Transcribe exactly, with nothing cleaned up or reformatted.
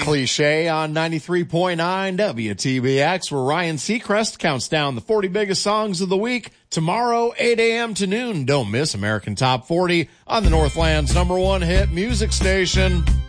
Cliche on ninety-three point nine W T B X, where Ryan Seacrest counts down the forty biggest songs of the week. Tomorrow, eight a.m. to noon. Don't miss American Top forty on the Northland's number one hit music station.